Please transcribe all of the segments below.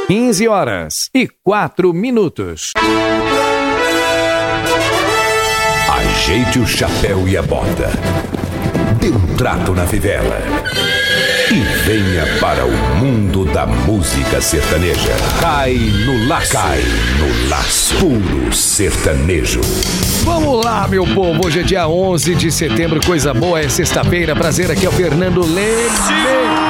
15h04. Ajeite o chapéu e a bota. Dê um trato na fivela. E venha para o mundo da música sertaneja. Cai no laço. Cai no laço. Puro sertanejo. Vamos lá, meu povo. Hoje é dia 11 de setembro. Coisa boa, é sexta-feira. Prazer, aqui é o Fernando Leme.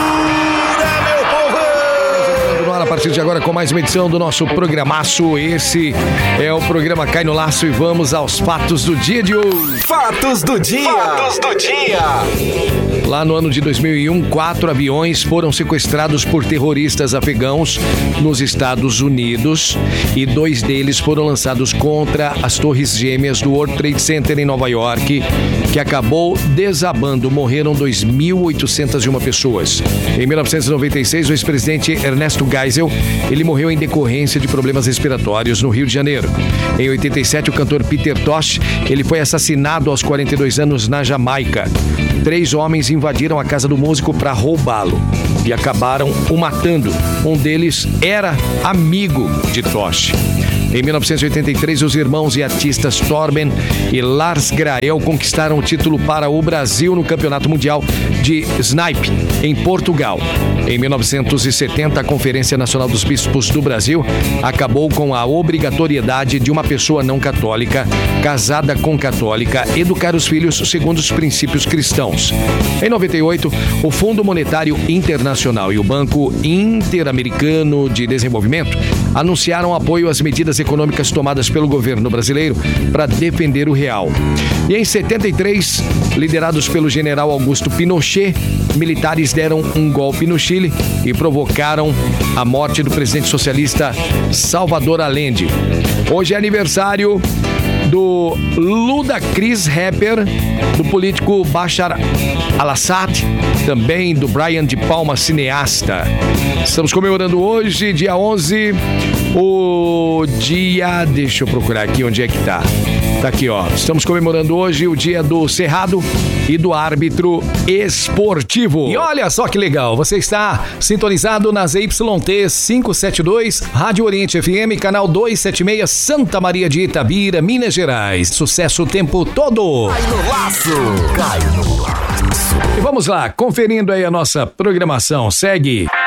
A partir de agora com mais uma edição do nosso programaço. Esse é o programa Cai no Laço e vamos aos fatos do dia de hoje. Fatos do dia. Fatos do dia. Lá no ano de 2001, 4 aviões foram sequestrados por terroristas afegãos nos Estados Unidos e 2 deles foram lançados contra as torres gêmeas do World Trade Center em Nova York, que acabou desabando. Morreram 2.801 pessoas. Em 1996, o ex-presidente Ernesto Geisel, ele morreu em decorrência de problemas respiratórios no Rio de Janeiro. Em 87, o cantor Peter Tosh, ele foi assassinado aos 42 anos na Jamaica. 3 homens invadiram a casa do músico para roubá-lo e acabaram o matando. Um deles era amigo de Tosh. Em 1983, os irmãos e artistas Torben e Lars Grael conquistaram o título para o Brasil no Campeonato Mundial de Snipe, em Portugal. Em 1970, a Conferência Nacional dos Bispos do Brasil acabou com a obrigatoriedade de uma pessoa não católica, casada com católica, educar os filhos segundo os princípios cristãos. Em 98, o Fundo Monetário Internacional e o Banco Interamericano de Desenvolvimento anunciaram apoio às medidas econômicas tomadas pelo governo brasileiro para defender o real. E em 73, liderados pelo general Augusto Pinochet, militares deram um golpe no Chile e provocaram a morte do presidente socialista Salvador Allende. Hoje é aniversário do Ludacris, rapper, do político Bashar al-Assad, também do Brian de Palma, cineasta. Estamos comemorando hoje, dia 11, o dia... Deixa eu procurar aqui onde é que tá. Tá aqui, ó. Estamos comemorando hoje o dia do cerrado e do árbitro esportivo. E olha só que legal, você está sintonizado na ZYT 572, Rádio Oriente FM, canal 276, Santa Maria de Itabira, Minas Gerais. Sucesso o tempo todo. Cai no laço. Cai no laço. E vamos lá, conferindo aí a nossa programação. Segue.